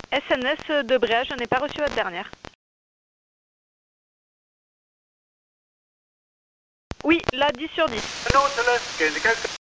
SNS de Bréa, je n'ai pas reçu votre dernière. Oui, là 10 sur 10. Non, Celeste,